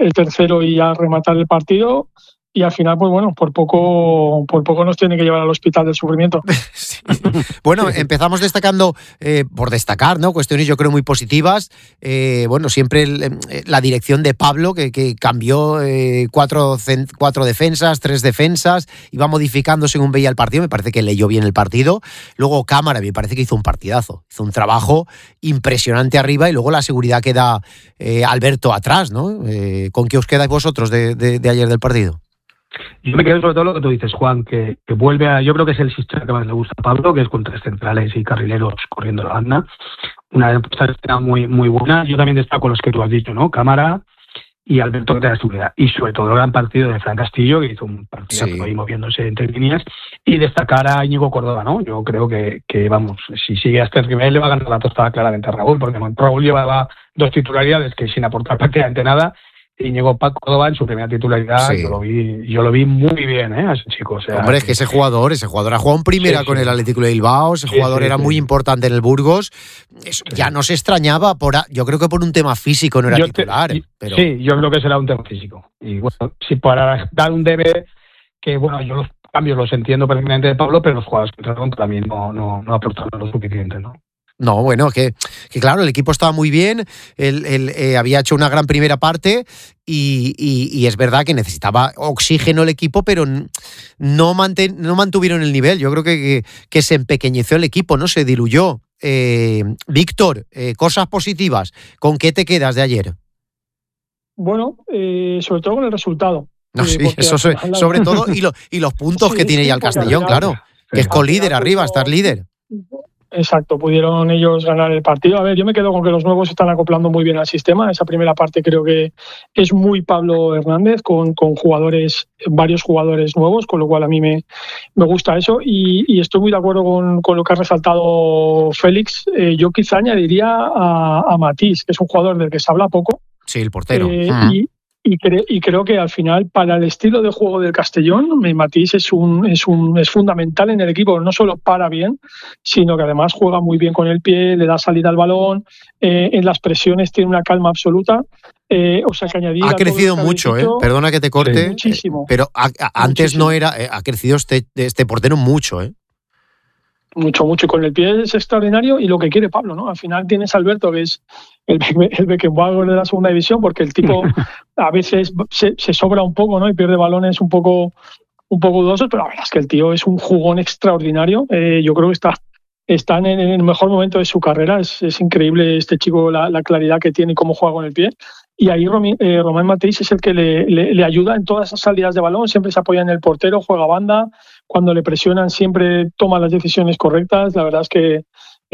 el tercero y a rematar el partido. Y al final, pues bueno, por poco nos tiene que llevar al hospital del sufrimiento. Sí. Bueno, empezamos destacando, por destacar, ¿no? Cuestiones yo creo muy positivas. Bueno, siempre la dirección de Pablo, que cambió 4 defensas, 3 defensas, iba modificando según veía el partido. Me parece que leyó bien el partido. Luego Cámara, me parece que hizo un partidazo. Hizo un trabajo impresionante arriba y luego la seguridad que da Alberto atrás, ¿no? ¿Con qué os quedáis vosotros de ayer del partido? Yo me quedo sobre todo lo que tú dices, Juan, que vuelve a... Yo creo que es el sistema que más le gusta a Pablo, que es con 3 centrales y carrileros corriendo la banda. Una escena muy, muy buena. Yo también destaco los que tú has dicho, ¿no? Cámara y Alberto, que te da seguridad. Y sobre todo el gran partido de Fran Castillo, que hizo un partido ahí moviéndose entre líneas. Y destacar a Íñigo Córdoba, ¿no? Yo creo que vamos, si sigue a este nivel le va a ganar la tostada claramente a Raúl, porque Raúl llevaba 2 titularidades que sin aportar prácticamente nada. Íñigo Córdoba en su primera titularidad, sí. yo lo vi muy bien, a ese chico. O sea, hombre, es que ese jugador ha jugado en primera con el Atlético de Bilbao, ese jugador era muy importante en el Burgos. Eso, ya no se extrañaba, yo creo que por un tema físico no era titular. Pero... Sí, yo creo que será un tema físico. Y bueno, si para dar un debe, que bueno, yo los cambios los entiendo perfectamente de Pablo, pero los jugadores que entraron también no aportaron lo suficiente, ¿no? No, bueno, que claro, el equipo estaba muy bien, había hecho una gran primera parte y es verdad que necesitaba oxígeno el equipo, pero no mantuvieron el nivel. Yo creo que se empequeñeció el equipo, ¿no? Se diluyó. Víctor, cosas positivas, ¿con qué te quedas de ayer? Bueno, sobre todo con el resultado. No, sí, eso sobre todo, y los puntos que tiene ya el Castellón, claro, que es colíder arriba, estar líder. Exacto, pudieron ellos ganar el partido. A ver, yo me quedo con que los nuevos están acoplando muy bien al sistema. Esa primera parte creo que es muy Pablo Hernández, con varios jugadores nuevos, con lo cual a mí me gusta eso. Y estoy muy de acuerdo con lo que ha resaltado Félix. Yo quizá añadiría a Matís, que es un jugador del que se habla poco. Sí, el portero. Y creo que al final, para el estilo de juego del Castellón, Matís es fundamental en el equipo. No solo para bien, sino que además juega muy bien con el pie, le da salida al balón, en las presiones tiene una calma absoluta. O sea, que añadir ha crecido mucho, perdona que te corte, muchísimo. Pero antes no era, ha crecido este portero mucho, Mucho, y con el pie es extraordinario y lo que quiere Pablo, ¿no? Al final tienes a Alberto, que es el Beckenbauer de la segunda división, porque el tipo a veces se sobra un poco, ¿no? Y pierde balones un poco dudosos, pero la verdad es que el tío es un jugón extraordinario. Yo creo que está en el mejor momento de su carrera. Es increíble este chico, la claridad que tiene y cómo juega con el pie. Y ahí Román Matís es el que le ayuda en todas esas salidas de balón, siempre se apoya en el portero, juega banda, cuando le presionan siempre toma las decisiones correctas. La verdad es que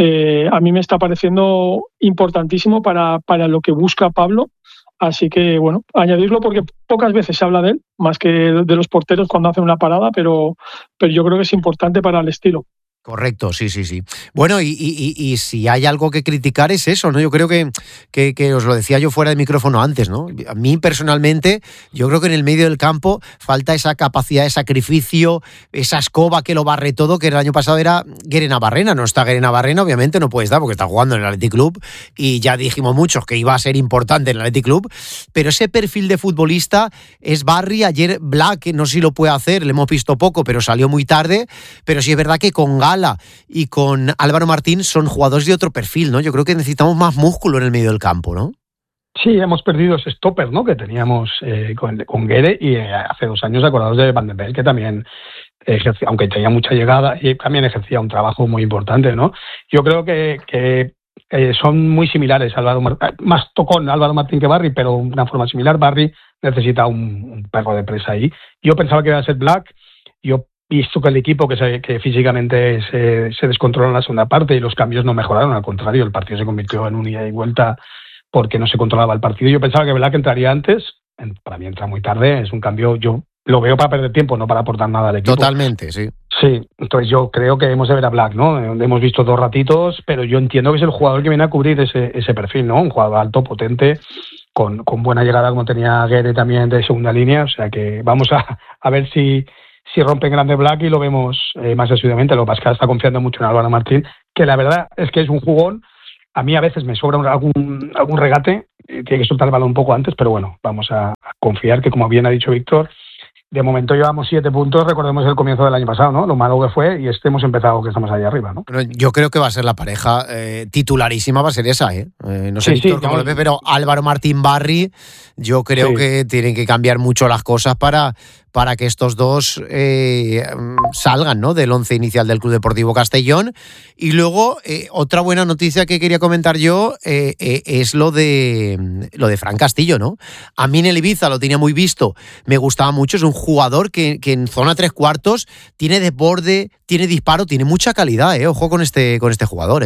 a mí me está pareciendo importantísimo para lo que busca Pablo. Así que, bueno, añadirlo porque pocas veces se habla de él, más que de los porteros cuando hacen una parada, pero yo creo que es importante para el estilo. Correcto, sí. Bueno, y si hay algo que criticar es eso, ¿no? Yo creo que os lo decía yo fuera de micrófono antes, ¿no? A mí personalmente, yo creo que en el medio del campo falta esa capacidad de sacrificio, esa escoba que lo barre todo, que el año pasado era Guere Navarrena. No está Guere Navarrena, obviamente no puede estar porque está jugando en el Athletic Club y ya dijimos muchos que iba a ser importante en el Athletic Club, pero ese perfil de futbolista es Barry. Ayer Black, no sé si lo puede hacer, le hemos visto poco, pero salió muy tarde, pero sí es verdad que con Gala y con Álvaro Martín son jugadores de otro perfil, ¿no? Yo creo que necesitamos más músculo en el medio del campo, ¿no? Sí, hemos perdido ese stopper, ¿no? Que teníamos con Guede y hace 2 años, acordados de Van den Belt, que también ejercía, aunque tenía mucha llegada, y también ejercía un trabajo muy importante, ¿no? Yo creo que son muy similares, más tocón Álvaro Martín que Barry, pero de una forma similar. Barry necesita un perro de presa ahí. Yo pensaba que iba a ser Black. Yo visto que el equipo que físicamente se descontroló en la segunda parte y los cambios no mejoraron, al contrario, el partido se convirtió en un ida y vuelta porque no se controlaba el partido. Yo pensaba que Black entraría antes, para mí entra muy tarde, es un cambio, yo lo veo para perder tiempo, no para aportar nada al equipo. Totalmente, sí. Sí, entonces yo creo que hemos de ver a Black, ¿no? Hemos visto 2 ratitos, pero yo entiendo que es el jugador que viene a cubrir ese perfil, ¿no? Un jugador alto, potente, con buena llegada como tenía Guede también de segunda línea, o sea que vamos a ver si rompe en grande Black y lo vemos más asiduamente. Lo que pasa es que está confiando mucho en Álvaro Martín, que la verdad es que es un jugón. A mí a veces me sobra algún regate, tiene que soltar el balón un poco antes, pero bueno, vamos a confiar que, como bien ha dicho Víctor, de momento llevamos 7 puntos, recordemos el comienzo del año pasado, ¿no? Lo malo que fue, y hemos empezado que estamos ahí arriba, ¿no? Bueno, yo creo que va a ser la pareja titularísima, va a ser esa, ¿eh? No sé, Víctor, cómo lo ves, pero Álvaro Martín Barri, yo creo que tienen que cambiar mucho las cosas para que estos dos salgan, ¿no?, del once inicial del Club Deportivo Castellón. Y luego, otra buena noticia que quería comentar yo es lo de Fran Castillo, ¿no? A mí en el Ibiza lo tenía muy visto, me gustaba mucho, es un jugador que en zona 3/4 tiene desborde, tiene disparo, tiene mucha calidad, ojo con este jugador,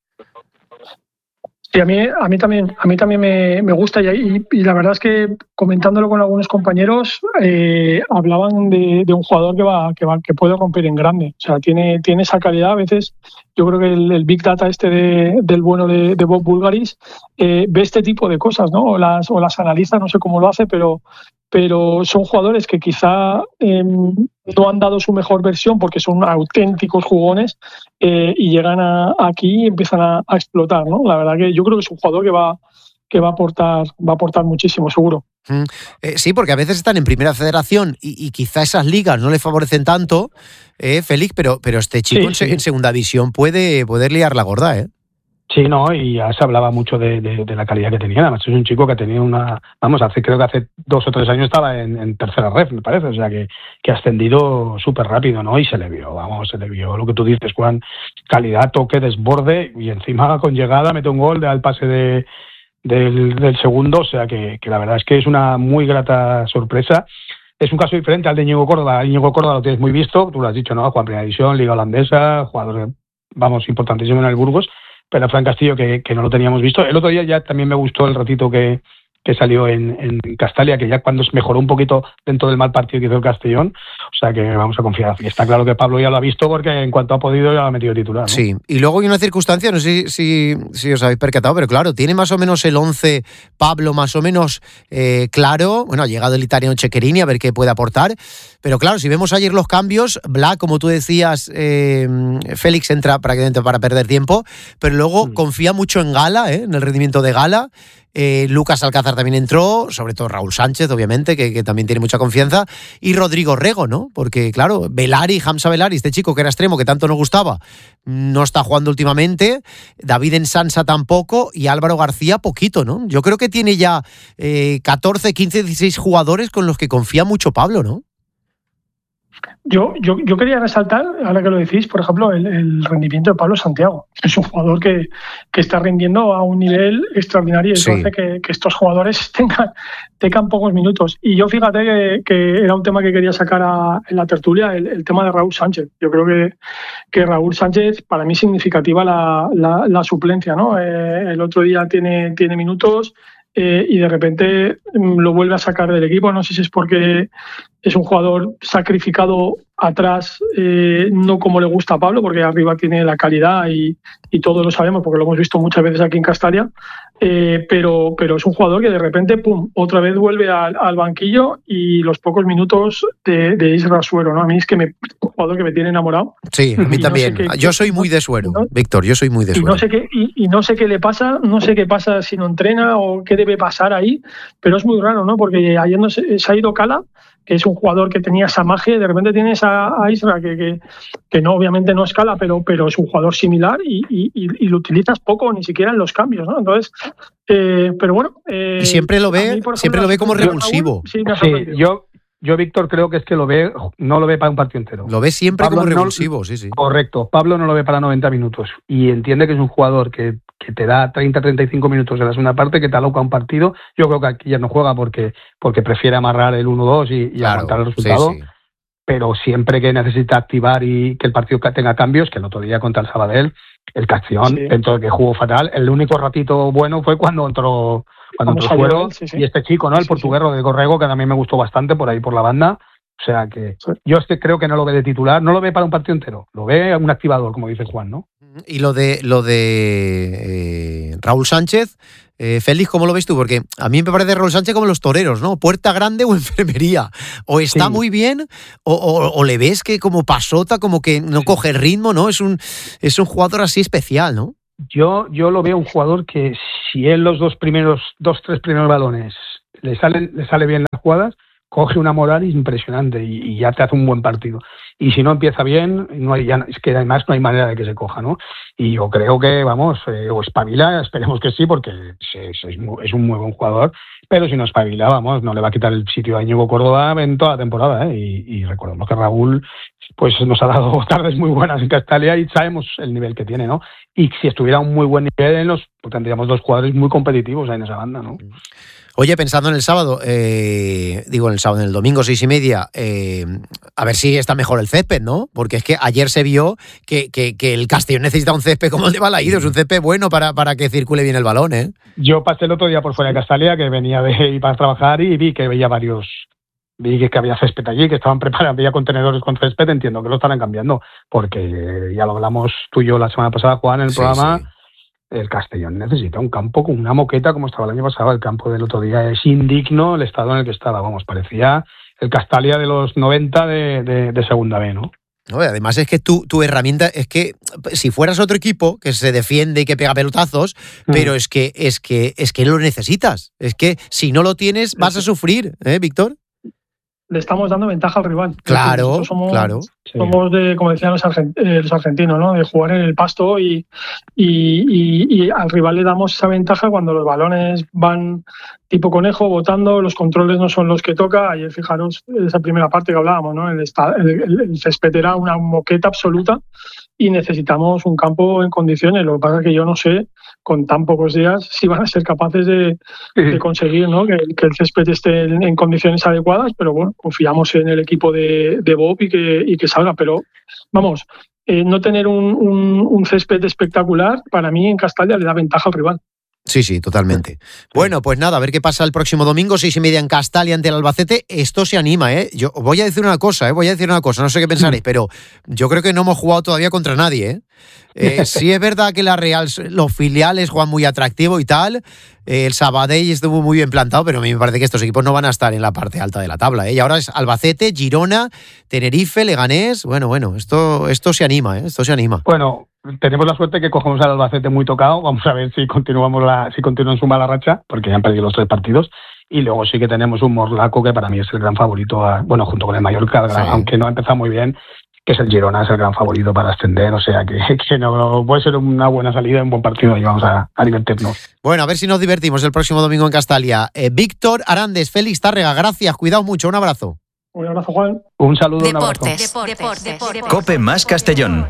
Sí, a mí también me gusta y la verdad es que comentándolo con algunos compañeros hablaban de un jugador que puede romper en grande. O sea, tiene esa calidad. A veces yo creo que el Big Data del bueno de Bob Bulgaris ve este tipo de cosas, ¿no? O las analiza, no sé cómo lo hace, pero son jugadores que quizá no han dado su mejor versión porque son auténticos jugones y llegan aquí y empiezan a explotar, ¿no? La verdad que yo creo que es un jugador que va a aportar muchísimo, seguro. Sí, porque a veces están en primera federación y quizá esas ligas no le favorecen tanto, Félix, pero este chico en segunda división puede liar la gorda, ¿eh? Sí, no, y ya se hablaba mucho de la calidad que tenía. Además, es un chico que tenía creo que hace 2 o 3 años estaba en tercera ref, me parece. O sea, que ha ascendido súper rápido, ¿no? Y se le vio lo que tú dices, Juan. Calidad, toque, desborde, y encima con llegada mete un gol al pase del segundo. O sea, que la verdad es que es una muy grata sorpresa. Es un caso diferente al de Íñigo Córdoba. Íñigo Córdoba lo tienes muy visto, tú lo has dicho, ¿no? Juega en primera división, liga holandesa, jugador, importantísimo en el Burgos. Pero Fran Castillo, que no lo teníamos visto. El otro día ya también me gustó el ratito que salió en Castalia, que ya cuando se mejoró un poquito dentro del mal partido que hizo el Castellón. O sea que vamos a confiar. Y está claro que Pablo ya lo ha visto porque en cuanto ha podido ya lo ha metido titular, ¿no? Sí, y luego hay una circunstancia, no sé si os habéis percatado, pero claro, tiene más o menos el 11 Pablo más o menos claro. Bueno, ha llegado el italiano Ceccherini a ver qué puede aportar. Pero claro, si vemos ayer los cambios, Black, como tú decías, Félix entra prácticamente para perder tiempo, pero luego confía mucho en Gala, en el rendimiento de Gala. Lucas Alcázar también entró, sobre todo Raúl Sánchez, obviamente, que también tiene mucha confianza, y Rodrigo Rego, ¿no? Porque, claro, Hamza Belari, este chico que era extremo, que tanto nos gustaba, no está jugando últimamente, David Ensansa tampoco, y Álvaro García poquito, ¿no? Yo creo que tiene ya 14, 15, 16 jugadores con los que confía mucho Pablo, ¿no? Yo quería resaltar, ahora que lo decís, por ejemplo, el rendimiento de Pablo Santiago. Es un jugador que está rindiendo a un nivel extraordinario y eso hace que estos jugadores tengan pocos minutos. Y yo fíjate que era un tema que quería sacar en la tertulia, el tema de Raúl Sánchez. Yo creo que Raúl Sánchez, para mí, significativa la suplencia, ¿no? El otro día tiene minutos y de repente lo vuelve a sacar del equipo. No sé si es porque es un jugador sacrificado atrás, no como le gusta a Pablo, porque arriba tiene la calidad y todos lo sabemos porque lo hemos visto muchas veces aquí en Castalia, pero es un jugador que de repente, pum, otra vez vuelve al banquillo y los pocos minutos de Isra Suero, ¿no? A mí es que un jugador que me tiene enamorado. Sí, a mí también. Yo soy muy de Suero, Víctor, yo soy muy de Suero. Y no sé qué le pasa, no sé qué pasa si no entrena o qué debe pasar ahí, pero es muy raro, ¿no? Porque ayer se ha ido Cala, que es un jugador que tenía esa magia, y de repente tienes a Isra que no, obviamente no escala, pero es un jugador similar y lo utilizas poco, ni siquiera en los cambios, ¿no? Entonces, pero bueno. Y siempre lo ve como revulsivo. Sí, yo, Víctor, creo que es que no lo ve para un partido entero. Lo ve siempre Pablo como revulsivo, sí. Correcto. Pablo no lo ve para 90 minutos y entiende que es un jugador que te da 30-35 minutos en la segunda parte, que te aloca un partido. Yo creo que aquí ya no juega porque prefiere amarrar el 1-2 y aguantar el resultado. Sí. Pero siempre que necesita activar y que el partido tenga cambios, que el otro día contra el Sabadell, el Castellón, dentro de que jugó fatal, el único ratito bueno fue cuando entró Suero y este chico, ¿no? El portugués Rodrigo Rego, que también me gustó bastante por ahí por la banda. O sea que yo creo que no lo ve de titular, no lo ve para un partido entero, lo ve un activador, como dice Juan, ¿no? Y lo de Raúl Sánchez, Félix, ¿cómo lo ves tú? Porque a mí me parece Raúl Sánchez como los toreros, ¿no? Puerta grande o enfermería. O está muy bien o le ves que como pasota, como que no coge el ritmo, ¿no? Es un jugador así especial, ¿no? Yo lo veo un jugador que si él los tres primeros balones le sale bien las jugadas, coge una moral impresionante y ya te hace un buen partido. Y si no empieza bien, es que además no hay manera de que se coja, ¿no? Y yo creo que, o espabila, esperemos que sí, porque es un muy buen jugador, pero si no espabila, no le va a quitar el sitio a Íñigo Córdoba en toda la temporada, ¿eh? Y recordemos que Raúl pues nos ha dado tardes muy buenas en Castalia y sabemos el nivel que tiene, ¿no? Y si estuviera a un muy buen nivel, pues tendríamos dos jugadores muy competitivos en esa banda, ¿no? Oye, pensando en el sábado, en el domingo 6:30, a ver si está mejor el césped, ¿no? Porque es que ayer se vio que el Castellón necesita un césped como el de Balaídos, un césped bueno para que circule bien el balón, ¿eh? Yo pasé el otro día por fuera de Castalia, que venía de ir para trabajar y vi que había césped allí, que estaban preparando, había contenedores con césped, entiendo que lo estarán cambiando, porque ya lo hablamos tú y yo la semana pasada, Juan, en el programa. Sí. El Castellón necesita un campo con una moqueta como estaba el año pasado. El campo del otro día es indigno el estado en el que estaba. Parecía el Castalia de los 90 de segunda B, ¿no? No, además es que tu herramienta es que si fueras otro equipo que se defiende y que pega pelotazos, pero es que lo necesitas. Es que si no lo tienes vas a sufrir, Víctor. Le estamos dando ventaja al rival. Claro, claro. Somos de, como decían los argentinos, ¿no? De jugar en el pasto y al rival le damos esa ventaja cuando los balones van tipo conejo, botando, los controles no son los que toca. Ayer, fijaros, esa primera parte que hablábamos, ¿no? El césped era una moqueta absoluta y necesitamos un campo en condiciones. Lo que pasa es que yo no sé, con tan pocos días, si van a ser capaces de conseguir, ¿no? que el césped esté en condiciones adecuadas, pero bueno, confiamos en el equipo de Bob y que salga. Pero vamos, no tener un césped espectacular, para mí en Castalia le da ventaja al rival. Sí, totalmente. Bueno, pues nada, a ver qué pasa el próximo domingo, 6:30 en Castalia ante el Albacete. Esto se anima, ¿eh? Yo voy a decir una cosa, no sé qué pensaréis, pero yo creo que no hemos jugado todavía contra nadie, ¿eh? Sí es verdad que la Real, los filiales juegan muy atractivo y tal. El Sabadell estuvo muy bien plantado, pero a mí me parece que estos equipos no van a estar en la parte alta de la tabla, ¿eh? Y ahora es Albacete, Girona, Tenerife, Leganés. Bueno, esto se anima, ¿eh? Esto se anima. Bueno, tenemos la suerte que cogemos al Albacete muy tocado. Vamos a ver si continúan su mala racha, porque ya han perdido los 3 partidos. Y luego sí que tenemos un Morlaco que para mí es el gran favorito, junto con el Mallorca, sí. Aunque no ha empezado muy bien, que es el Girona, es el gran favorito para ascender. O sea que no puede ser una buena salida, un buen partido y vamos a divertirnos. Bueno, a ver si nos divertimos el próximo domingo en Castalia. Víctor Arandes, Félix Tárrega, gracias, cuidaos mucho, un abrazo. Un abrazo, Juan. Un saludo, Deportes. Un abrazo. Deportes. COPE más Castellón.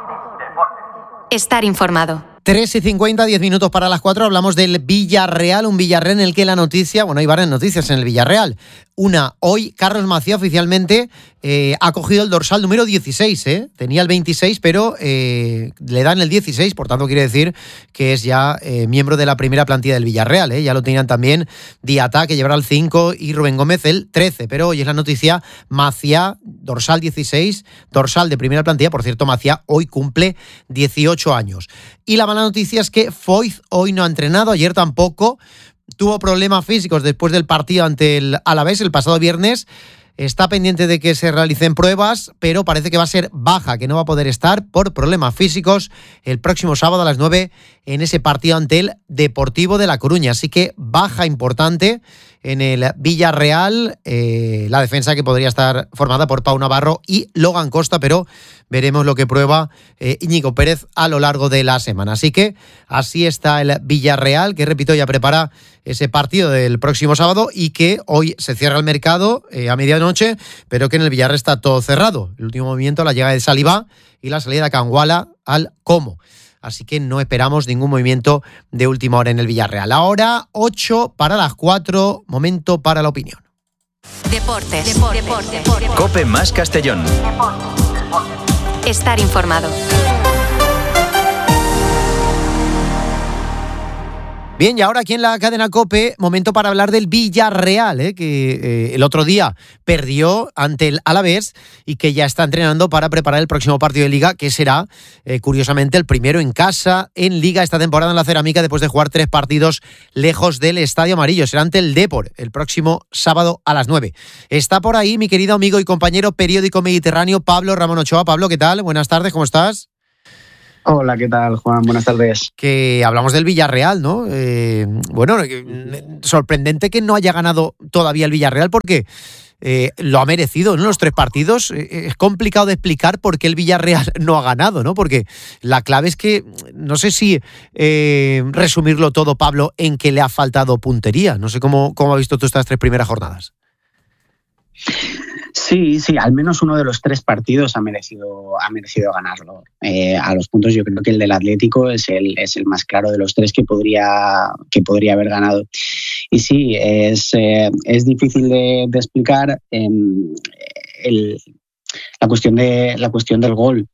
Estar informado. 3:50, 10 minutos para las 4, hablamos del Villarreal, un Villarreal en el que la noticia, hay varias noticias en el Villarreal. Una, hoy Carlos Macía oficialmente ha cogido el dorsal número 16, tenía el 26, pero le dan el 16, por tanto quiere decir que es ya miembro de la primera plantilla del Villarreal, ya lo tenían también Diatá, que llevará el 5, y Rubén Gómez el 13, pero hoy es la noticia, Macía, dorsal 16, dorsal de primera plantilla, por cierto, Macía hoy cumple 18 años. Y la mala noticia es que Foyth hoy no ha entrenado, ayer tampoco, tuvo problemas físicos después del partido ante el Alavés el pasado viernes. Está pendiente de que se realicen pruebas, pero parece que va a ser baja, que no va a poder estar por problemas físicos el próximo sábado a las 9 en ese partido ante el Deportivo de La Coruña. Así que baja importante en el Villarreal, la defensa que podría estar formada por Pau Navarro y Logan Costa, pero veremos lo que prueba Íñigo Pérez a lo largo de la semana. Así que así está el Villarreal, que repito, ya prepara ese partido del próximo sábado y que hoy se cierra el mercado a medianoche, pero que en el Villarreal está todo cerrado. El último movimiento, la llegada de Salibá y la salida de Canguala al Como. Así que no esperamos ningún movimiento de última hora en el Villarreal. Ahora 8 para las 4, momento para la opinión. Deportes. COPE más Castellón. Estar informado. Bien, y ahora aquí en la cadena COPE, momento para hablar del Villarreal, que el otro día perdió ante el Alavés y que ya está entrenando para preparar el próximo partido de Liga, que será, curiosamente, el primero en casa en Liga esta temporada en la Cerámica, después de jugar 3 partidos lejos del Estadio Amarillo. Será ante el Depor el próximo sábado a las 9. Está por ahí mi querido amigo y compañero Periódico Mediterráneo, Pablo Ramón Ochoa. Pablo, ¿qué tal? Buenas tardes, ¿cómo estás? Hola, ¿qué tal, Juan? Buenas tardes. Que hablamos del Villarreal, ¿no? Sorprendente que no haya ganado todavía el Villarreal porque lo ha merecido, ¿no? Los 3 partidos. Es complicado de explicar por qué el Villarreal no ha ganado, ¿no? Porque la clave es que, no sé si resumirlo todo, Pablo, en que le ha faltado puntería. No sé cómo has visto tú estas 3 primeras jornadas. Sí, al menos uno de los 3 partidos ha merecido ganarlo. A los puntos yo creo que el del Atlético es el más claro de los 3 que podría haber ganado. Y sí, es difícil de explicar la cuestión del gol.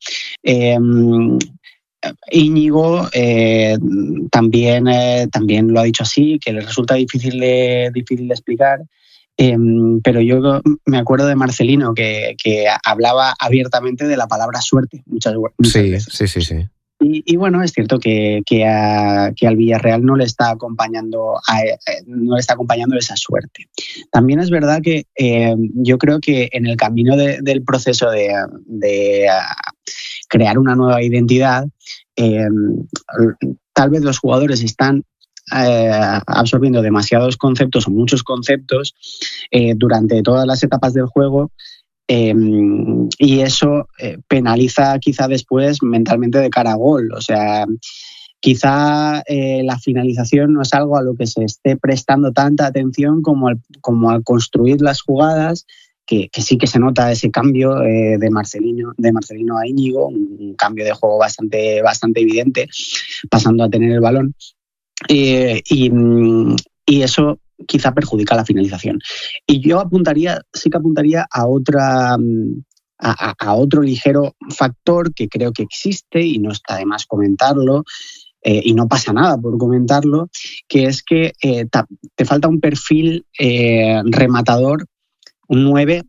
Íñigo también lo ha dicho así, que le resulta difícil de explicar. Pero yo me acuerdo de Marcelino que hablaba abiertamente de la palabra suerte muchas veces. Sí. Y bueno, es cierto que al Villarreal no le está acompañando esa suerte. También es verdad que yo creo que en el camino del proceso de crear una nueva identidad, tal vez los jugadores están absorbiendo demasiados conceptos o muchos conceptos durante todas las etapas del juego, y eso penaliza quizá después mentalmente de cara a gol. O sea, quizá la finalización no es algo a lo que se esté prestando tanta atención como al construir las jugadas, que sí que se nota ese cambio de Marcelino a Íñigo, un cambio de juego bastante evidente, pasando a tener el balón. Y eso quizá perjudica la finalización. Y yo sí que apuntaría a otro ligero factor que creo que existe y no está de más comentarlo, y no pasa nada por comentarlo, que es que te falta un perfil rematador, un 9,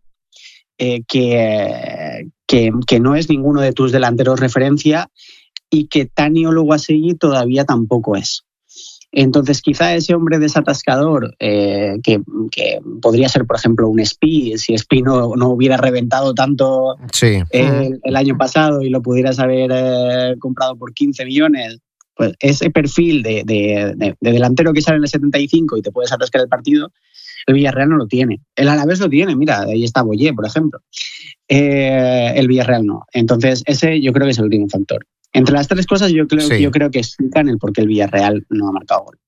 que no es ninguno de tus delanteros referencia y que Tani Oluwasegi todavía tampoco es. Entonces, quizá ese hombre desatascador, que podría ser, por ejemplo, un Spi, si Spi no hubiera reventado tanto el año pasado y lo pudieras haber comprado por 15 millones, pues ese perfil de delantero que sale en el 75 y te puedes atascar el partido, el Villarreal no lo tiene. El Alavés lo tiene, mira, ahí está Boyé, por ejemplo. El Villarreal no. Entonces, ese yo creo que es el último factor. Entre las 3 cosas yo creo que explican el por qué el Villarreal no ha marcado gol.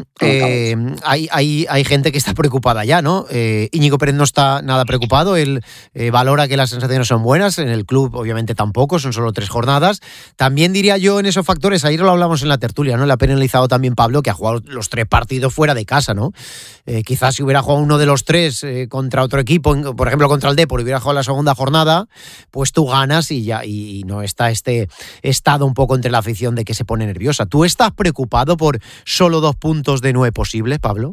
Hay gente que está preocupada ya, ¿no? Íñigo Pérez no está nada preocupado, él valora que las sensaciones son buenas, en el club obviamente tampoco, son solo 3 jornadas. También diría yo en esos factores, ayer lo hablamos en la tertulia, ¿no? Le ha penalizado también Pablo, que ha jugado los 3 partidos fuera de casa, ¿no? Quizás si hubiera jugado uno de los 3 contra otro equipo, por ejemplo contra el Depor, hubiera jugado la segunda jornada, pues tú ganas y no está este estado un poco entre la afición de que se pone nerviosa. ¿Tú estás preocupado por solo 2 puntos de 9 posibles, Pablo?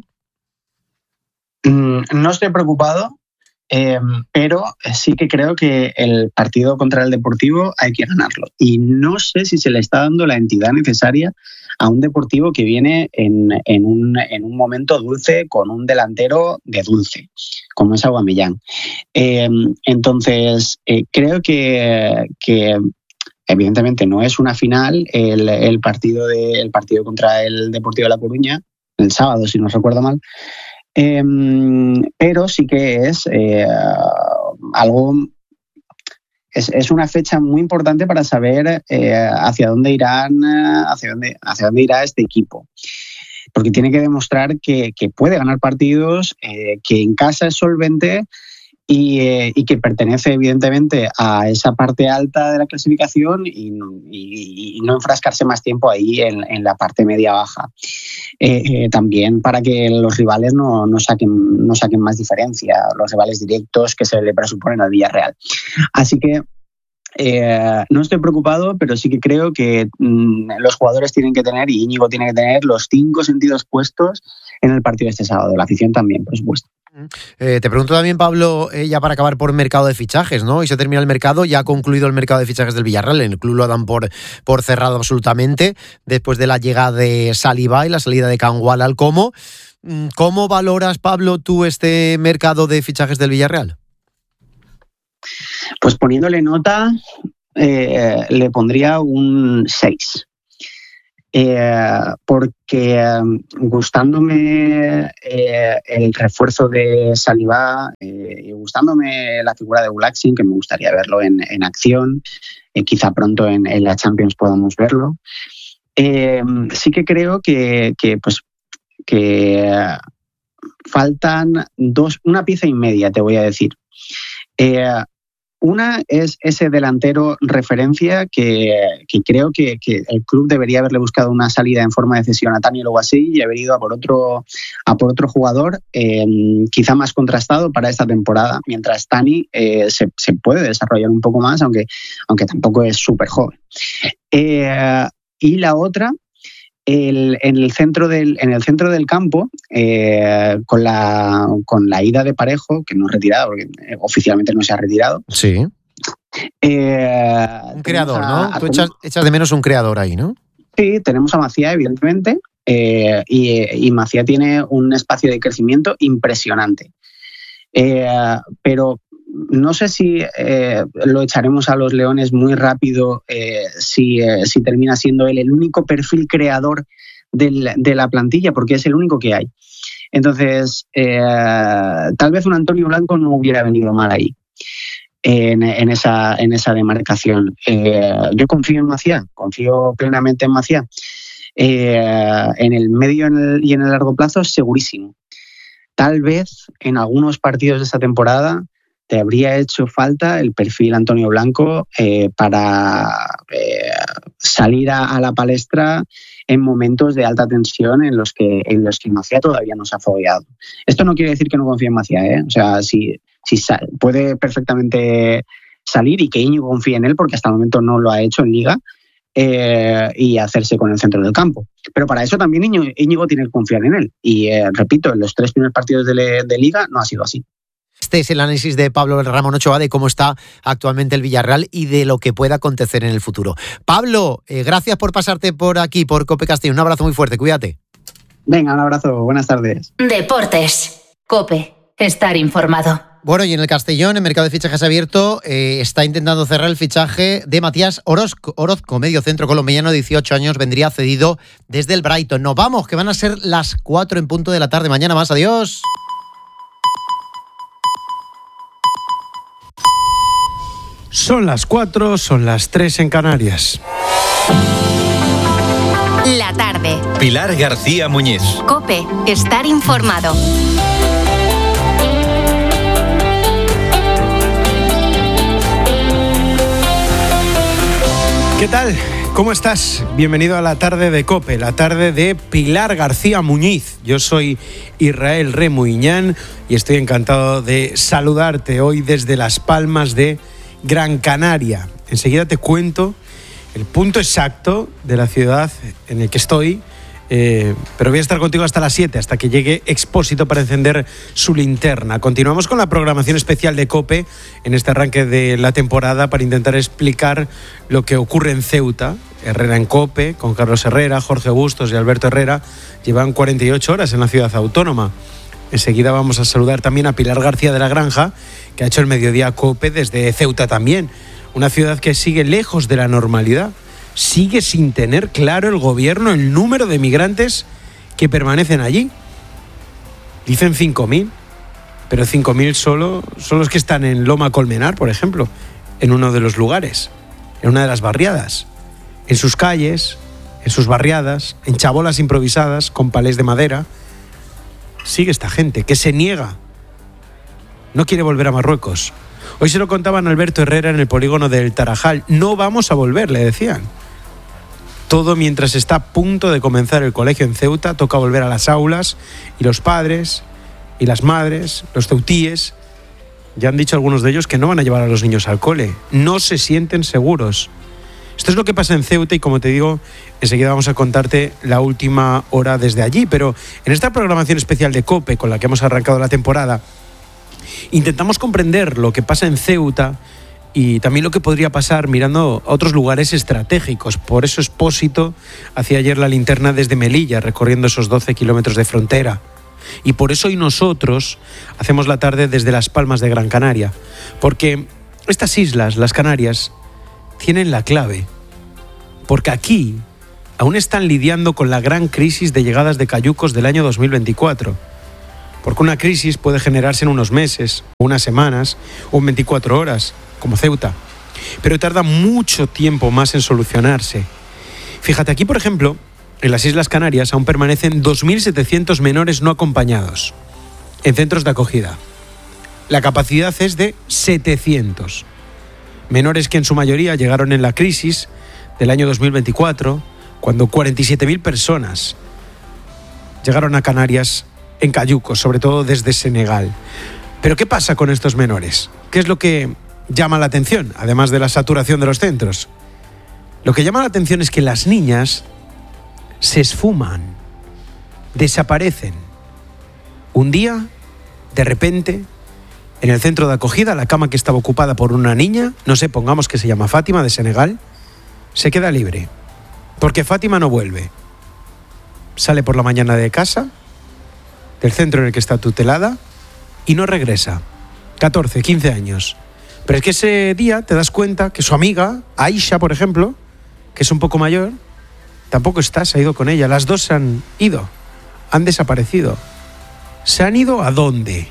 No estoy preocupado, pero sí que creo que el partido contra el Deportivo hay que ganarlo. Y no sé si se le está dando la entidad necesaria a un Deportivo que viene en un momento dulce, con un delantero de dulce, como es Aubameyang. Entonces, creo que evidentemente no es una final el partido contra el Deportivo de La Coruña, el sábado, si no recuerdo mal, pero sí que es algo. Es una fecha muy importante para saber hacia dónde irá este equipo, porque tiene que demostrar que puede ganar partidos, que en casa es solvente y que pertenece evidentemente a esa parte alta de la clasificación y no enfrascarse más tiempo ahí en la parte media-baja. También para que los rivales no saquen más diferencia, los rivales directos que se le presuponen al Villarreal. Así que no estoy preocupado, pero sí que creo que los jugadores tienen que tener, y Íñigo tiene que tener, los 5 sentidos puestos en el partido de este sábado. La afición también, por supuesto. Te pregunto también, Pablo, ya para acabar, por mercado de fichajes, ¿no? Y se termina el mercado, ya ha concluido el mercado de fichajes del Villarreal, en el club lo dan por cerrado absolutamente, después de la llegada de Saliba y la salida de Cangual al Como. ¿Cómo valoras, Pablo, tú este mercado de fichajes del Villarreal? Pues poniéndole nota le pondría un 6. Porque gustándome el refuerzo de Saliba y gustándome la figura de Gulaksin, que me gustaría verlo en acción, quizá pronto en la Champions podamos verlo, sí que creo que faltan una pieza y media, te voy a decir. Una es ese delantero referencia que creo que el club debería haberle buscado una salida en forma de cesión a Tani o así y haber ido a por otro jugador quizá más contrastado para esta temporada, mientras Tani se puede desarrollar un poco más, aunque tampoco es súper joven. Y la otra, en el centro del campo, con la ida de Parejo, que no es retirado, porque oficialmente no se ha retirado. Sí. Un creador, ¿no? Tú echas de menos un creador ahí, ¿no? Sí, tenemos a Maciá, evidentemente, y Maciá tiene un espacio de crecimiento impresionante. Pero no sé si lo echaremos a los Leones muy rápido si termina siendo él el único perfil creador de la plantilla, porque es el único que hay. Entonces, tal vez un Antonio Blanco no hubiera venido mal ahí, en esa demarcación. Yo confío en Maciá, confío plenamente en Maciá. En el medio y en el largo plazo, segurísimo. Tal vez en algunos partidos de esta temporada te habría hecho falta el perfil Antonio Blanco para salir a la palestra en momentos de alta tensión en los que Maciá todavía no se ha fogueado. Esto no quiere decir que no confíe en Maciá, ¿eh? O sea, si puede perfectamente salir y que Íñigo confíe en él, porque hasta el momento no lo ha hecho en Liga, y hacerse con el centro del campo. Pero para eso también Íñigo tiene que confiar en él. Y repito, en los 3 primeros partidos de Liga no ha sido así. Este es el análisis de Pablo Ramón Ochoa de cómo está actualmente el Villarreal y de lo que pueda acontecer en el futuro. Pablo, gracias por pasarte por aquí, por COPE Castellón. Un abrazo muy fuerte, cuídate. Venga, un abrazo, buenas tardes. Deportes, COPE, estar informado. Bueno, y en el Castellón, el mercado de fichajes abierto, está intentando cerrar el fichaje de Matías Orozco, medio centro colombiano, 18 años, vendría cedido desde el Brighton. Nos vamos, que van a ser las 4 en punto de la tarde. Mañana más, adiós. Son las 4, son las 3 en Canarias. La tarde. Pilar García Muñiz. COPE, estar informado. ¿Qué tal? ¿Cómo estás? Bienvenido a la tarde de COPE, la tarde de Pilar García Muñiz. Yo soy Israel Remuiñán y estoy encantado de saludarte hoy desde Las Palmas de Gran Canaria. Enseguida te cuento el punto exacto de la ciudad en el que estoy, pero voy a estar contigo hasta las 7, hasta que llegue Expósito para encender su linterna. Continuamos con la programación especial de COPE en este arranque de la temporada para intentar explicar lo que ocurre en Ceuta. Herrera en COPE, con Carlos Herrera, Jorge Bustos y Alberto Herrera, llevan 48 horas en la ciudad autónoma. Enseguida vamos a saludar también a Pilar García de la Granja, que ha hecho el mediodía COPE desde Ceuta también. Una ciudad que sigue lejos de la normalidad. Sigue sin tener claro el gobierno el número de migrantes que permanecen allí. Dicen 5.000, pero 5.000 solo son los que están en Loma Colmenar, por ejemplo, en uno de los lugares, en una de las barriadas. En sus calles, en sus barriadas, en chabolas improvisadas, con palés de madera, sigue esta gente que se niega. No quiere volver a Marruecos. Hoy se lo contaban a Alberto Herrera en el polígono del Tarajal. No vamos a volver, le decían. Todo mientras está a punto de comenzar el colegio en Ceuta, toca volver a las aulas y los padres y las madres, los ceutíes, ya han dicho algunos de ellos que no van a llevar a los niños al cole. No se sienten seguros. Esto es lo que pasa en Ceuta y, como te digo, enseguida vamos a contarte la última hora desde allí. Pero en esta programación especial de COPE, con la que hemos arrancado la temporada, intentamos comprender lo que pasa en Ceuta y también lo que podría pasar mirando a otros lugares estratégicos. Por eso Expósito hacía ayer la linterna desde Melilla, recorriendo esos 12 kilómetros de frontera. Y por eso hoy nosotros hacemos la tarde desde Las Palmas de Gran Canaria. Porque estas islas, las Canarias, tienen la clave, porque aquí aún están lidiando con la gran crisis de llegadas de cayucos del año 2024. Porque una crisis puede generarse en unos meses, unas semanas o en 24 horas, como Ceuta. Pero tarda mucho tiempo más en solucionarse. Fíjate, aquí por ejemplo, en las Islas Canarias aún permanecen 2.700 menores no acompañados en centros de acogida. La capacidad es de 700. Menores que en su mayoría llegaron en la crisis del año 2024, cuando 47.000 personas llegaron a Canarias en cayucos, sobre todo desde Senegal. Pero ¿qué pasa con estos menores? ¿Qué es lo que llama la atención, además de la saturación de los centros? Lo que llama la atención es que las niñas se esfuman, desaparecen. Un día, de repente, en el centro de acogida, la cama que estaba ocupada por una niña, no sé, pongamos que se llama Fátima, de Senegal, se queda libre. Porque Fátima no vuelve. Sale por la mañana de casa, del centro en el que está tutelada, y no regresa. 14, 15 años. Pero es que ese día te das cuenta que su amiga, Aisha, por ejemplo, que es un poco mayor, tampoco está, se ha ido con ella. Las dos se han ido, han desaparecido. ¿Se han ido a dónde?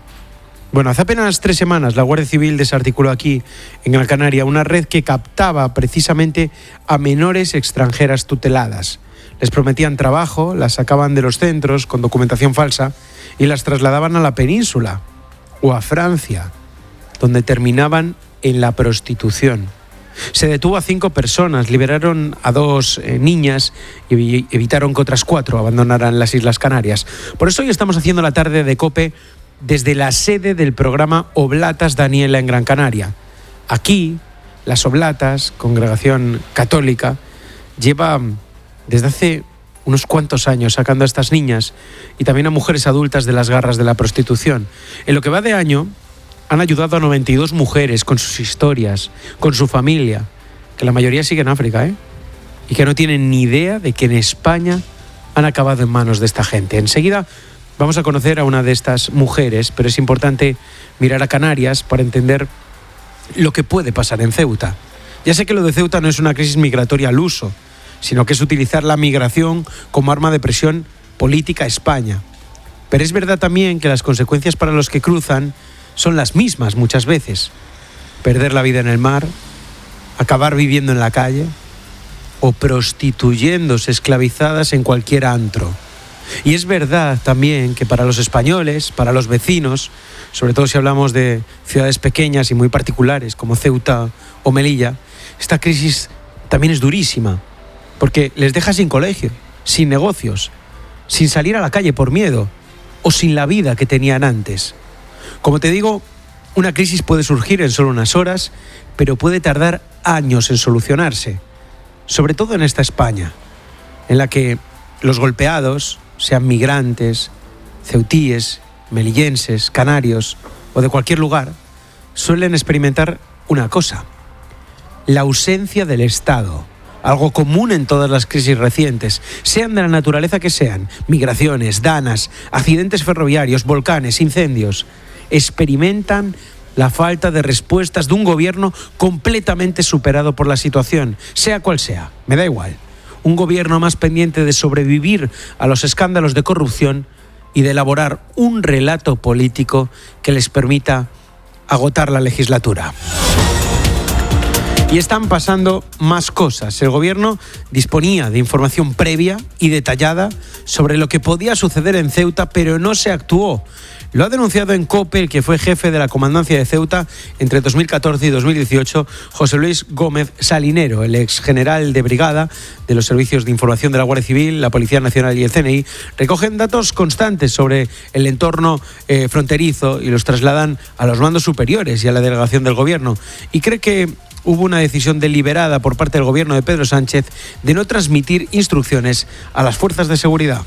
Bueno, hace apenas 3 semanas la Guardia Civil desarticuló aquí, en Gran Canaria, una red que captaba precisamente a menores extranjeras tuteladas. Les prometían trabajo, las sacaban de los centros con documentación falsa y las trasladaban a la península o a Francia, donde terminaban en la prostitución. Se detuvo a 5 personas, liberaron a 2 niñas y evitaron que otras 4 abandonaran las Islas Canarias. Por eso hoy estamos haciendo la tarde de COPE desde la sede del programa Oblatas Daniela en Gran Canaria. Aquí, las Oblatas, congregación católica, lleva desde hace unos cuantos años sacando a estas niñas y también a mujeres adultas de las garras de la prostitución. En lo que va de año, han ayudado a 92 mujeres con sus historias, con su familia, que la mayoría sigue en África, y que no tienen ni idea de que en España han acabado en manos de esta gente. Enseguida vamos a conocer a una de estas mujeres, pero es importante mirar a Canarias para entender lo que puede pasar en Ceuta. Ya sé que lo de Ceuta no es una crisis migratoria al uso, sino que es utilizar la migración como arma de presión política a España. Pero es verdad también que las consecuencias para los que cruzan son las mismas muchas veces. Perder la vida en el mar, acabar viviendo en la calle o prostituyéndose esclavizadas en cualquier antro. Y es verdad también que para los españoles, para los vecinos, sobre todo si hablamos de ciudades pequeñas y muy particulares como Ceuta o Melilla, esta crisis también es durísima, porque les deja sin colegio, sin negocios, sin salir a la calle por miedo o sin la vida que tenían antes. Como te digo, una crisis puede surgir en solo unas horas, pero puede tardar años en solucionarse, sobre todo en esta España, en la que los golpeados, sean migrantes, ceutíes, melillenses, canarios o de cualquier lugar, suelen experimentar una cosa: la ausencia del Estado, algo común en todas las crisis recientes, sean de la naturaleza que sean, migraciones, danas, accidentes ferroviarios, volcanes, incendios. Experimentan la falta de respuestas de un gobierno completamente superado por la situación, sea cual sea, me da igual. Un gobierno más pendiente de sobrevivir a los escándalos de corrupción y de elaborar un relato político que les permita agotar la legislatura. Y están pasando más cosas. El gobierno disponía de información previa y detallada sobre lo que podía suceder en Ceuta, pero no se actuó. Lo ha denunciado en COPE el que fue jefe de la comandancia de Ceuta entre 2014 y 2018, José Luis Gómez Salinero, el ex general de brigada de los servicios de información de la Guardia Civil, la Policía Nacional y el CNI. Recogen datos constantes sobre el entorno fronterizo y los trasladan a los mandos superiores y a la delegación del gobierno. Y cree que hubo una decisión deliberada por parte del gobierno de Pedro Sánchez de no transmitir instrucciones a las fuerzas de seguridad.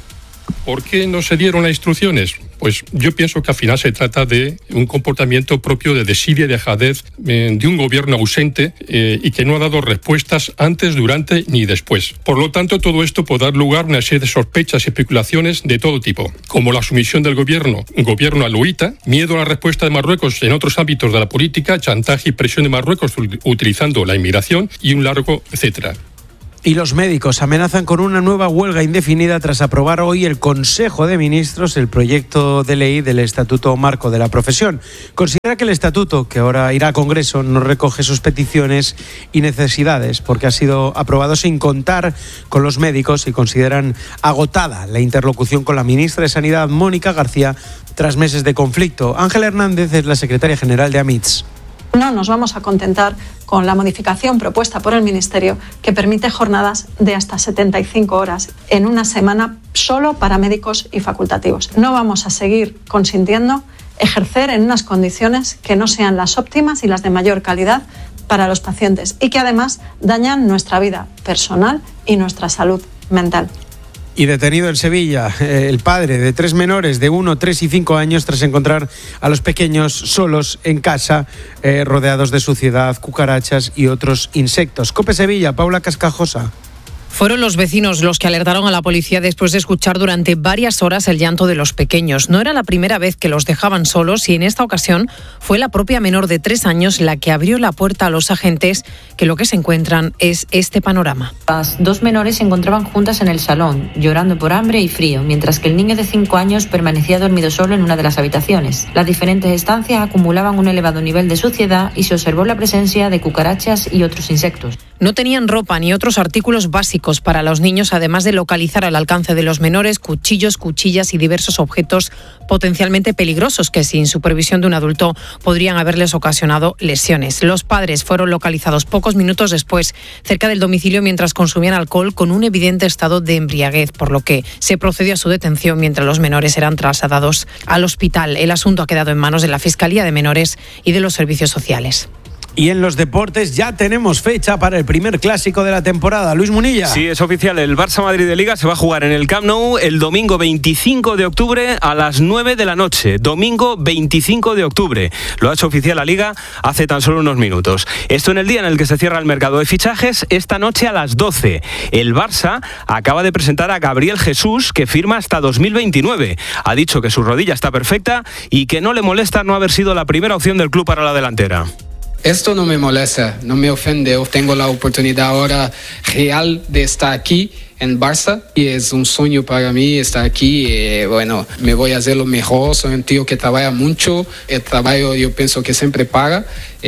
¿Por qué no se dieron las instrucciones? Pues yo pienso que al final se trata de un comportamiento propio de desidia y dejadez de un gobierno ausente y que no ha dado respuestas antes, durante ni después. Por lo tanto, todo esto puede dar lugar a una serie de sospechas y especulaciones de todo tipo, como la sumisión del gobierno alauita, miedo a la respuesta de Marruecos en otros ámbitos de la política, chantaje y presión de Marruecos utilizando la inmigración y un largo etcétera. Y los médicos amenazan con una nueva huelga indefinida tras aprobar hoy el Consejo de Ministros el proyecto de ley del Estatuto Marco de la Profesión. Considera que el Estatuto, que ahora irá a Congreso, no recoge sus peticiones y necesidades porque ha sido aprobado sin contar con los médicos y consideran agotada la interlocución con la ministra de Sanidad, Mónica García, tras meses de conflicto. Ángela Hernández es la secretaria general de AMITS. No nos vamos a contentar con la modificación propuesta por el Ministerio que permite jornadas de hasta 75 horas en una semana solo para médicos y facultativos. No vamos a seguir consintiendo ejercer en unas condiciones que no sean las óptimas y las de mayor calidad para los pacientes y que además dañan nuestra vida personal y nuestra salud mental. Y detenido en Sevilla el padre de 3 menores de 1, 3 y 5 años tras encontrar a los pequeños solos en casa, rodeados de suciedad, cucarachas y otros insectos. COPE Sevilla, Paula Cascajosa. Fueron los vecinos los que alertaron a la policía después de escuchar durante varias horas el llanto de los pequeños. No era la primera vez que los dejaban solos y en esta ocasión fue la propia menor de 3 años la que abrió la puerta a los agentes, que lo que se encuentran es este panorama. Las 2 menores se encontraban juntas en el salón, llorando por hambre y frío, mientras que el niño de 5 años permanecía dormido solo en una de las habitaciones. Las diferentes estancias acumulaban un elevado nivel de suciedad y se observó la presencia de cucarachas y otros insectos. No tenían ropa ni otros artículos básicos para los niños, además de localizar al alcance de los menores cuchillos, cuchillas y diversos objetos potencialmente peligrosos que sin supervisión de un adulto podrían haberles ocasionado lesiones. Los padres fueron localizados pocos minutos después cerca del domicilio mientras consumían alcohol con un evidente estado de embriaguez, por lo que se procedió a su detención mientras los menores eran trasladados al hospital. El asunto ha quedado en manos de la Fiscalía de Menores y de los servicios sociales. Y en los deportes ya tenemos fecha para el primer clásico de la temporada. Luis Munilla. Sí, es oficial. El Barça-Madrid de Liga se va a jugar en el Camp Nou el domingo 25 de octubre a las 9 de la noche. Domingo 25 de octubre. Lo ha hecho oficial la Liga hace tan solo unos minutos. Esto en el día en el que se cierra el mercado de fichajes. Esta noche a las 12. El Barça acaba de presentar a Gabriel Jesús, que firma hasta 2029. Ha dicho que su rodilla está perfecta y que no le molesta no haber sido la primera opción del club para la delantera. Esto no me molesta, no me ofende. Yo tengo la oportunidad ahora real de estar aquí en Barça y es un sueño para mí estar aquí. Bueno, me voy a hacer lo mejor. Soy un tío que trabaja mucho. El trabajo yo pienso que siempre paga.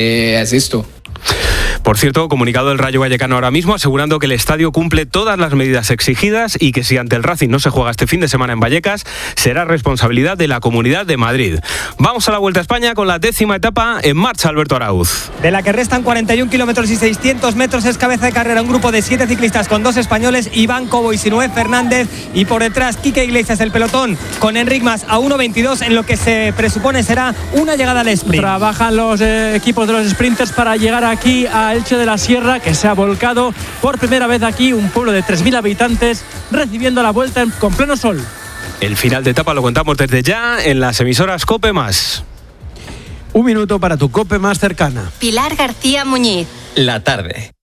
Es esto. Por cierto, comunicado del Rayo Vallecano ahora mismo asegurando que el estadio cumple todas las medidas exigidas y que si ante el Racing no se juega este fin de semana en Vallecas, será responsabilidad de la Comunidad de Madrid. Vamos a la Vuelta a España con la 10ª etapa. En marcha Alberto Arauz. De la que restan 41 kilómetros y 600 metros, es cabeza de carrera un grupo de 7 ciclistas con 2 españoles, Iván Cobo y Sinué Fernández, y por detrás Quique Iglesias, el pelotón con Enric Mas a 1.22 en lo que se presupone será una llegada al sprint. Trabajan los equipos de los sprinters para llegar aquí a Elche de la Sierra, que se ha volcado por primera vez aquí, un pueblo de 3.000 habitantes recibiendo la vuelta con pleno sol. El final de etapa lo contamos desde ya en las emisoras COPE+. Un minuto para tu COPE más cercana. Pilar García Muñiz. La tarde.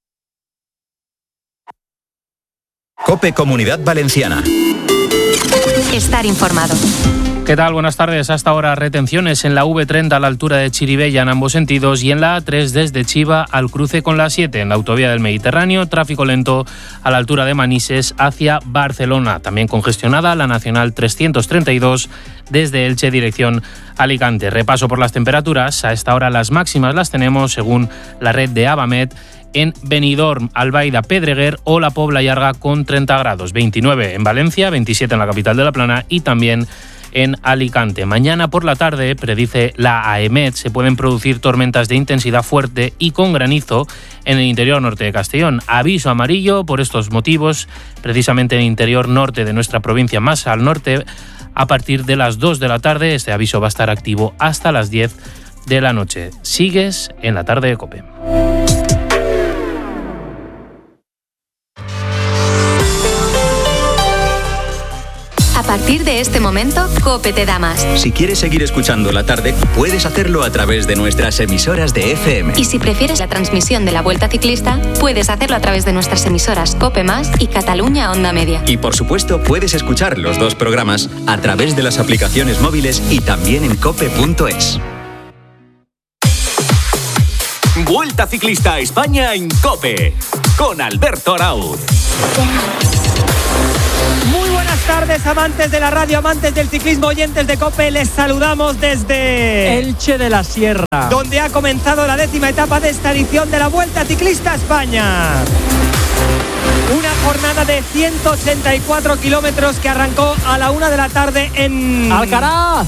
COPE Comunidad Valenciana. Estar informado. ¿Qué tal? Buenas tardes. Hasta ahora retenciones en la V30 a la altura de Chirivella en ambos sentidos y en la A3 desde Chiva al cruce con la 7 en la autovía del Mediterráneo. Tráfico lento a la altura de Manises hacia Barcelona. También congestionada la Nacional 332 desde Elche dirección Alicante. Repaso por las temperaturas. A esta hora las máximas las tenemos según la red de Avamed en Benidorm, Albaida, Pedreguer o La Pobla Llarga con 30 grados. 29 en Valencia, 27 en la capital de La Plana y también en Alicante. Mañana por la tarde, predice la AEMET, se pueden producir tormentas de intensidad fuerte y con granizo en el interior norte de Castellón. Aviso amarillo por estos motivos, precisamente en el interior norte de nuestra provincia, más al norte, a partir de las 2 de la tarde. Este aviso va a estar activo hasta las 10 de la noche. Sigues en la tarde de COPE. A partir partir de este momento, COPE te da más. Si quieres seguir escuchando la tarde, puedes hacerlo a través de nuestras emisoras de FM. Y si prefieres la transmisión de la Vuelta Ciclista, puedes hacerlo a través de nuestras emisoras COPE Más y Cataluña Onda Media. Y por supuesto, puedes escuchar los dos programas a través de las aplicaciones móviles y también en cope.es. Vuelta Ciclista a España en COPE, con Alberto Arauz. Muy buenas tardes, amantes de la radio, amantes del ciclismo, oyentes de COPE. Les saludamos desde Elche de la Sierra, donde ha comenzado la 10ª etapa de esta edición de la Vuelta Ciclista a España. Una jornada de 184 kilómetros que arrancó a la 1 de la tarde en Alcaraz.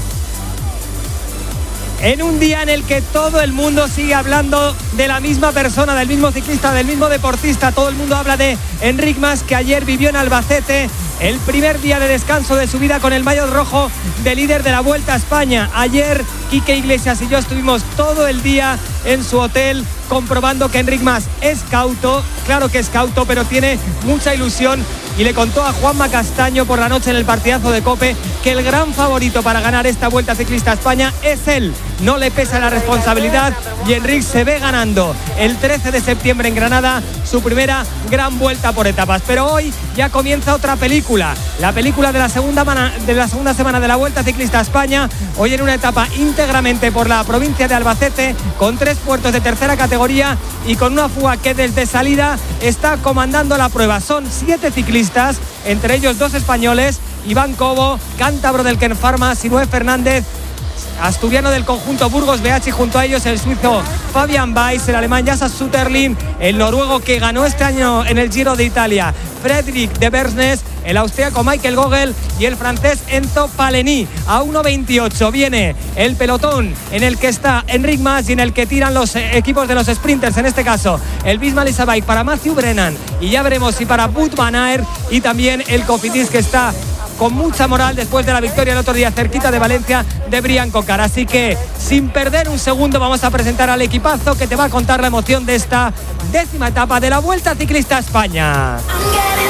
En un día en el que todo el mundo sigue hablando de la misma persona, del mismo ciclista, del mismo deportista. Todo el mundo habla de Enric Mas, que ayer vivió en Albacete el primer día de descanso de su vida con el maillot rojo de líder de la Vuelta a España. Ayer Quique Iglesias y yo estuvimos todo el día en su hotel comprobando que Enric Mas es cauto, claro que es cauto, pero tiene mucha ilusión, y le contó a Juanma Castaño por la noche en el partidazo de COPE que el gran favorito para ganar esta Vuelta Ciclista a España es él. No le pesa la responsabilidad y Enric se ve ganando el 13 de septiembre en Granada su primera gran vuelta por etapas. Pero hoy ya comienza otra película, la película de la segunda semana de la Vuelta Ciclista a España. Hoy en una etapa íntegramente por la provincia de Albacete, con 3 puertos de tercera categoría y con una fuga que desde salida está comandando la prueba. Son 7 ciclistas, entre ellos 2 españoles, Iván Cobo, cántabro del Ken Pharma, Sinué Fernández, asturiano del conjunto Burgos BH, y junto a ellos el suizo Fabian Weiss, el alemán Jasas Sutterlin, el noruego que ganó este año en el Giro de Italia Fredrik de Bersnes, el austríaco Michael Gogel y el francés Enzo Paleni. A 1.28 viene el pelotón en el que está Enric Mas y en el que tiran los equipos de los sprinters, en este caso el Visma Lease Bike para Matthew Brennan, y ya veremos si para Wout van Aert, y también el Cofidis, que está con mucha moral después de la victoria el otro día cerquita de Valencia de Brian Cocar. Así que sin perder un segundo vamos a presentar al equipazo que te va a contar la emoción de esta 10ª etapa de la Vuelta Ciclista a España.